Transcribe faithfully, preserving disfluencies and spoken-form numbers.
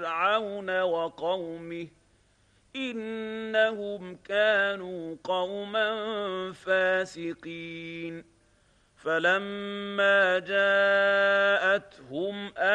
فِرْعَوْنَ وَقَوْمِهِ إِنَّهُمْ كَانُوا قَوْمًا فَاسِقِينَ فَلَمَّا جَاءَتْهُمْ